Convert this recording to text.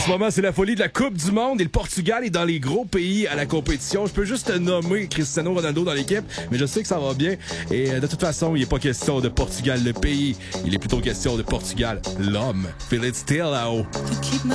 ce moment, c'est la folie de la Coupe du Monde et le Portugal est dans les gros pays à la compétition. Je peux juste te nommer Cristiano Ronaldo dans l'équipe, mais je sais que ça va bien. Et de toute façon, il n'est pas question de Portugal le pays. Il est plutôt question de Portugal l'homme. Feel it still là-haut.